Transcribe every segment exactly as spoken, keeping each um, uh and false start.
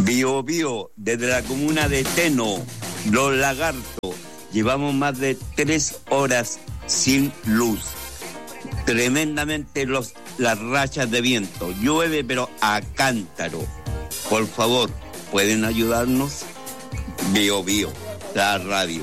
Bio Bio, desde la comuna de Teno, Los Lagartos, llevamos más de tres horas sin luz. Tremendamente los, las rachas de viento, llueve pero a cántaro. Por favor, ¿pueden ayudarnos? Bio Bio, la radio.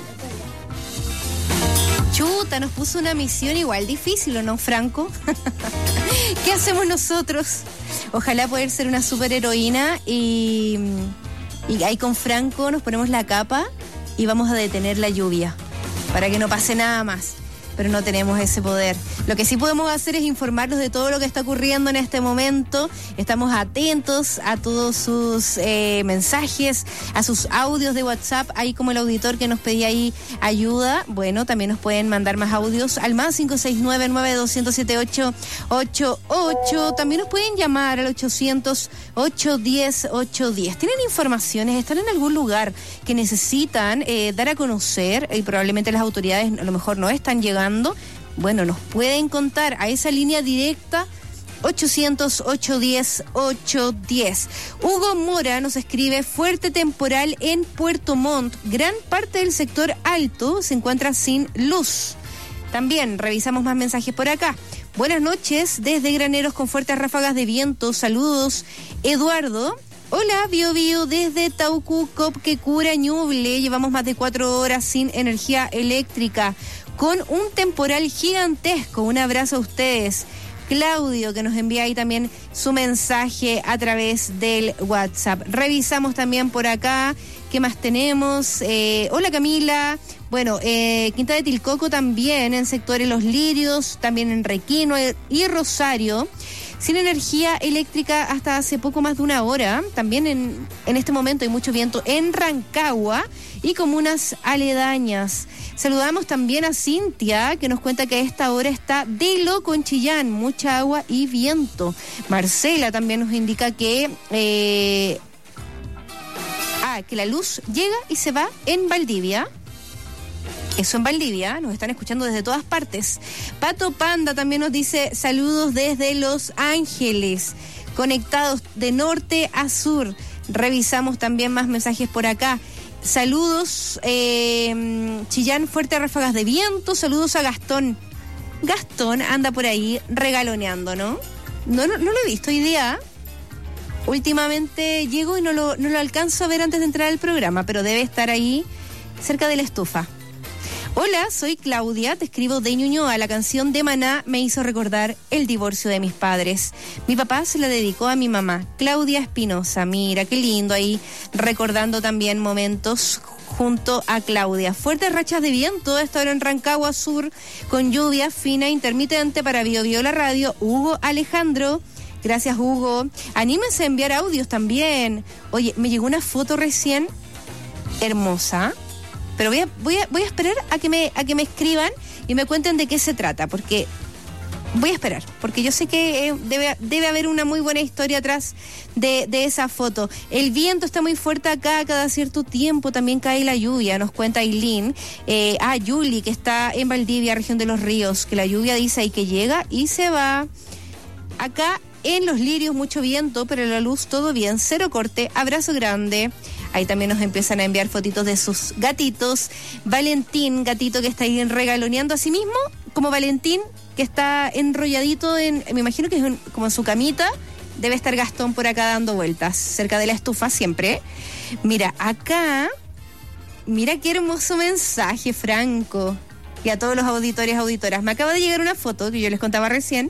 Chuta, nos puso una misión igual difícil, ¿o no, Franco? ¿Qué hacemos nosotros? Ojalá poder ser una superheroína y, y ahí con Franco nos ponemos la capa y vamos a detener la lluvia para que no pase nada más. Pero no tenemos ese poder. Lo que sí podemos hacer es informarlos de todo lo que está ocurriendo en este momento. Estamos atentos a todos sus eh, mensajes, a sus audios de WhatsApp, ahí como el auditor que nos pedía ahí ayuda. Bueno, también nos pueden mandar más audios al más cinco seis nueve, nueve dos cero siete, ocho ocho ocho. También nos pueden llamar al ochocientos, ochocientos diez, ochocientos diez. ¿Tienen informaciones? ¿Están en algún lugar que necesitan eh, dar a conocer y probablemente las autoridades a lo mejor no están llegando? Bueno, nos pueden contar a esa línea directa ochocientos, ochocientos diez, ochocientos diez. Hugo Mora nos escribe: fuerte temporal en Puerto Montt. Gran parte del sector alto se encuentra sin luz. También revisamos más mensajes por acá. Buenas noches desde Graneros con fuertes ráfagas de viento. Saludos, Eduardo. Hola, Bio Bio, desde Taucu, Copquecura, Ñuble. Llevamos más de cuatro horas sin energía eléctrica, con un temporal gigantesco. Un abrazo a ustedes. Claudio, que nos envía ahí también su mensaje a través del WhatsApp. Revisamos también por acá, ¿qué más tenemos? Eh, hola, Camila. Bueno, eh, Quinta de Tilcoco también, en sectores Los Lirios, también en Requino y Rosario. Sin energía eléctrica hasta hace poco más de una hora. También en, en este momento hay mucho viento en Rancagua y comunas aledañas. Saludamos también a Cintia, que nos cuenta que a esta hora está de loco en Chillán, mucha agua y viento. Marcela también nos indica que eh, ah, que la luz llega y se va en Valdivia. Eso en Valdivia, nos están escuchando desde todas partes. Pato Panda también nos dice saludos desde Los Ángeles, conectados de norte a sur. Revisamos también más mensajes por acá. Saludos, eh, Chillán, fuertes ráfagas de viento. Saludos a Gastón. Gastón anda por ahí regaloneando, ¿no? No, no, no lo he visto hoy día. Últimamente llego y no lo, no lo alcanzo a ver antes de entrar al programa, pero debe estar ahí cerca de la estufa. Hola, soy Claudia, te escribo de Ñuñoa. La canción de Maná me hizo recordar el divorcio de mis padres. Mi papá se la dedicó a mi mamá, Claudia Espinosa. Mira, qué lindo ahí, recordando también momentos junto a Claudia. Fuertes rachas de viento a esta hora en Rancagua Sur, con lluvia fina e intermitente para Bio Bio la radio. Hugo Alejandro, gracias Hugo. Anímense a enviar audios también. Oye, me llegó una foto recién hermosa. Pero voy a, voy a, voy a esperar a que me, a que me escriban y me cuenten de qué se trata, porque voy a esperar, porque yo sé que eh, debe, debe haber una muy buena historia atrás de, de esa foto. El viento está muy fuerte acá, cada cierto tiempo también cae la lluvia, nos cuenta Aileen. Eh, ah, Yuli, que está en Valdivia, región de Los Ríos, que la lluvia dice ahí que llega y se va. Acá en Los Lirios mucho viento, pero la luz todo bien, cero corte, abrazo grande. Ahí también nos empiezan a enviar fotitos de sus gatitos. Valentín, gatito que está ahí regaloneando a sí mismo, como Valentín, que está enrolladito en, me imagino que es en, como en su camita. Debe estar Gastón por acá dando vueltas, cerca de la estufa siempre. Mira, acá, mira qué hermoso mensaje, Franco, y a todos los auditores y auditoras. Me acaba de llegar una foto, que yo les contaba recién,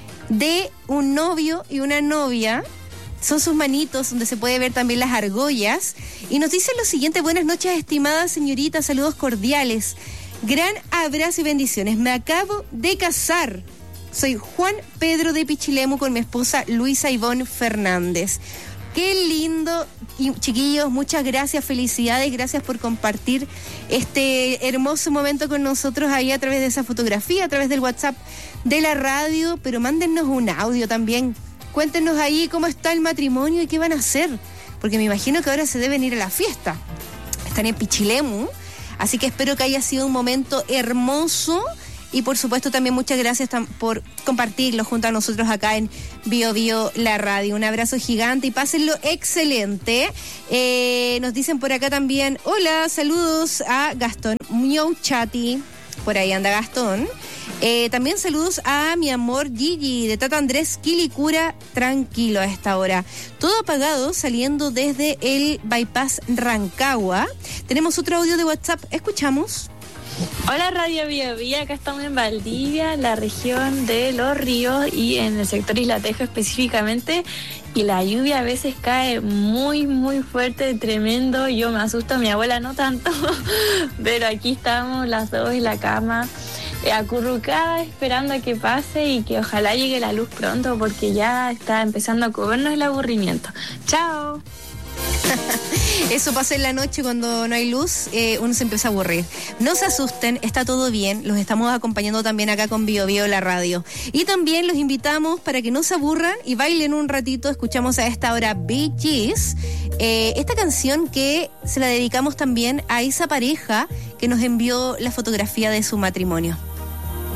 de un novio y una novia. Son sus manitos, donde se puede ver también las argollas. Y nos dicen lo siguiente: buenas noches, estimada señorita, saludos cordiales. Gran abrazo y bendiciones. Me acabo de casar. Soy Juan Pedro de Pichilemu con mi esposa Luisa Ivonne Fernández. Qué lindo, y chiquillos, muchas gracias, felicidades, gracias por compartir este hermoso momento con nosotros ahí a través de esa fotografía, a través del WhatsApp de la radio, pero mándennos un audio también. Cuéntenos ahí cómo está el matrimonio y qué van a hacer, porque me imagino que ahora se deben ir a la fiesta. Están en Pichilemu, así que espero que haya sido un momento hermoso y por supuesto también muchas gracias tam- por compartirlo junto a nosotros acá en Bio Bio la radio. Un abrazo gigante y pásenlo excelente. Eh, nos dicen por acá también, hola, saludos a Gastón Miauchati, por ahí anda Gastón. Eh, también saludos a mi amor Gigi de Tata Andrés Quilicura, tranquilo a esta hora. Todo apagado saliendo desde el bypass Rancagua. Tenemos otro audio de WhatsApp, escuchamos. Hola Radio Bio Bio, acá estamos en Valdivia, la región de Los Ríos y en el sector Isla Tejo específicamente, y la lluvia a veces cae muy muy fuerte, tremendo, yo me asusto, mi abuela no tanto, pero aquí estamos las dos en la cama, eh, acurrucada esperando a que pase y que ojalá llegue la luz pronto porque ya está empezando a comernos el aburrimiento. Chao. Eso pasa en la noche cuando no hay luz, eh, uno se empieza a aburrir. No se asusten, está todo bien, los estamos acompañando también acá con Bio Bio la radio. Y también los invitamos para que no se aburran y bailen un ratito. Escuchamos a esta hora Bee Gees, eh, esta canción que se la dedicamos también a esa pareja que nos envió la fotografía de su matrimonio.